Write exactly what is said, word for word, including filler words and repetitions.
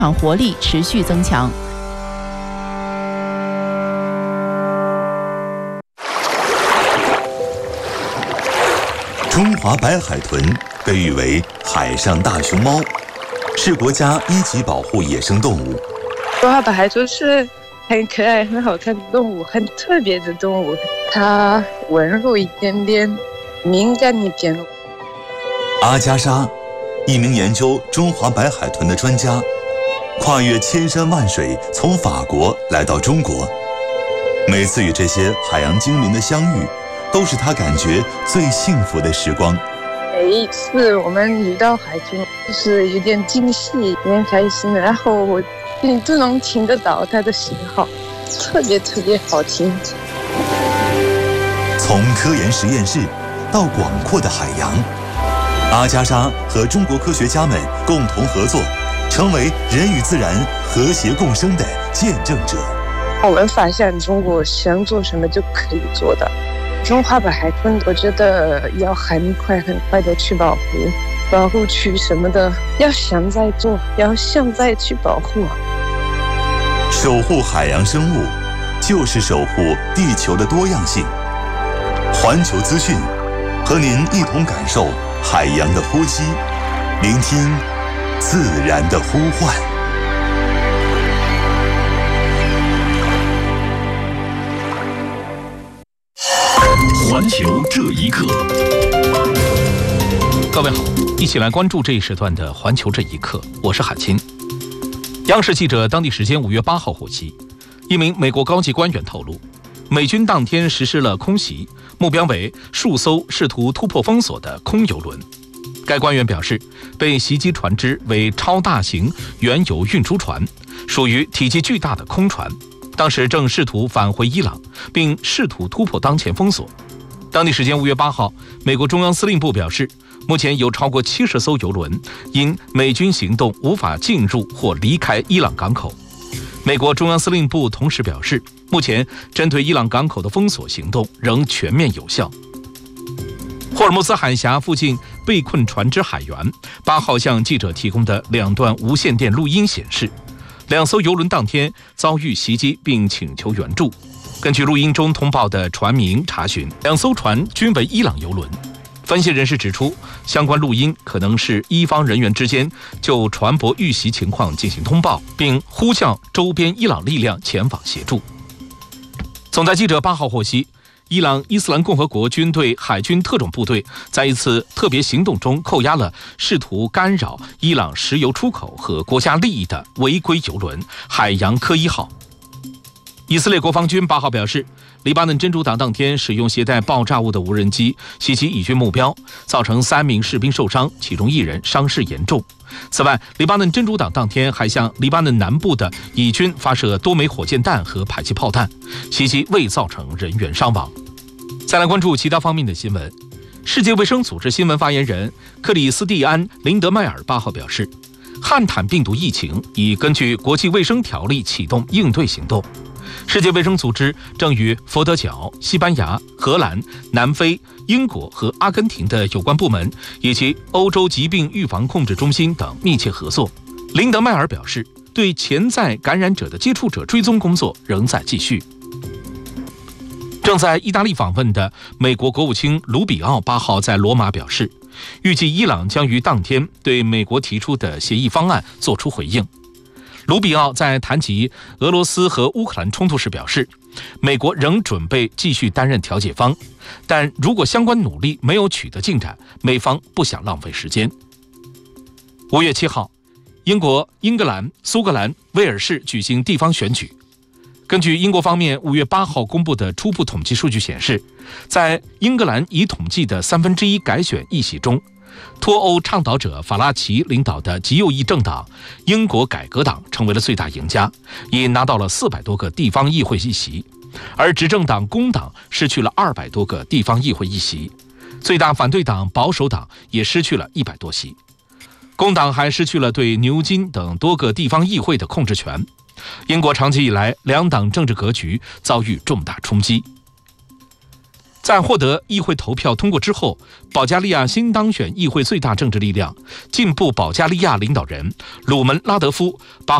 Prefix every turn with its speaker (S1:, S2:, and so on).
S1: 场活力持续增强。
S2: 中华白海豚被誉为海上大熊猫，是国家一级保护野生动物。
S3: 中华白海豚是很可爱、很好看的动物，很特别的动物。它温柔一点点，敏感一点。
S2: 阿加莎，一名研究中华白海豚的专家，跨越千山万水，从法国来到中国。每次与这些海洋精灵的相遇，都是他感觉最幸福的时光。
S3: 每一次我们遇到海豚，就是有点惊喜，有点开心，然后我你都能听得到它的信号，特别特别好听。
S2: 从科研实验室到广阔的海洋，阿加莎和中国科学家们共同合作，成为人与自然和谐共生的见证者。
S3: 我们发现中国想做什么就可以做的。中华白海豚，我觉得要很快很快的去保护，保护区什么的，要现在做，要现在去保护。
S2: 守护海洋生物，就是守护地球的多样性。环球资讯，和您一同感受海洋的呼吸，聆听自然的呼唤。
S4: 环球这一刻，
S5: 各位好，一起来关注这一时段的环球这一刻，我是海清。央视记者当地时间五月八号获悉，一名美国高级官员透露，美军当天实施了空袭，目标为数艘试图突破封锁的空油轮。该官员表示，被袭击船只为超大型原油运输船，属于体积巨大的空船，当时正试图返回伊朗，并试图突破当前封锁。当地时间五月八号，美国中央司令部表示，目前有超过七十艘油轮因美军行动无法进入或离开伊朗港口。美国中央司令部同时表示，目前针对伊朗港口的封锁行动仍全面有效。霍尔木兹海峡附近被困船只海员八号向记者提供的两段无线电录音显示，两艘油轮当天遭遇袭击并请求援助。根据录音中通报的船名查询，两艘船均为伊朗油轮。分析人士指出，相关录音可能是伊方人员之间就船舶遇袭情况进行通报，并呼叫周边伊朗力量前往协助。总台记者八号获悉，伊朗伊斯兰共和国军队海军特种部队在一次特别行动中扣押了试图干扰伊朗石油出口和国家利益的违规油轮海洋科一号。以色列国防军八号表示，黎巴嫩真主党当天使用携带爆炸物的无人机袭击以军目标，造成三名士兵受伤，其中一人伤势严重。此外，黎巴嫩真主党当天还向黎巴嫩南部的以军发射多枚火箭弹和迫击炮弹，袭击未造成人员伤亡。再来关注其他方面的新闻。世界卫生组织新闻发言人克里斯蒂安·林德迈尔八号表示，汉坦病毒疫情已根据国际卫生条例启动应对行动。世界卫生组织正与佛得角、西班牙、荷兰、南非、英国和阿根廷的有关部门，以及欧洲疾病预防控制中心等密切合作。林德迈尔表示，对潜在感染者的接触者追踪工作仍在继续。正在意大利访问的美国国务卿卢比奥八号在罗马表示，预计伊朗将于当天对美国提出的协议方案作出回应。卢比奥在谈及俄罗斯和乌克兰冲突时表示，美国仍准备继续担任调解方，但如果相关努力没有取得进展，美方不想浪费时间。五月七号，英国、英格兰、苏格兰、威尔士举行地方选举。根据英国方面五月八号公布的初步统计数据显示，在英格兰已统计的三分之一改选议席中，脱欧倡导者法拉奇领导的极右翼政党英国改革党成为了最大赢家，已拿到了四百多个地方议会议席，而执政党工党失去了二百多个地方议会议席，最大反对党保守党也失去了一百多席。工党还失去了对牛津等多个地方议会的控制权。英国长期以来两党政治格局遭遇重大冲击。 在获得议会投票通过之后，保加利亚新当选议会最大政治力量进步保加利亚领导人鲁门拉德夫把